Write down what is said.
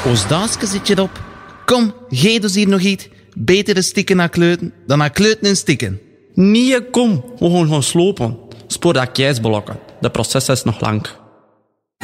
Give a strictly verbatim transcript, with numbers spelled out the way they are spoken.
Als daasje zit je op. Kom, geef dus hier nog iets. Beter is stikken naar kleuten dan naar kleuten en stikken. Nee, kom. We gaan gaan slopen. Spoor dat keisblokken. De proces is nog lang.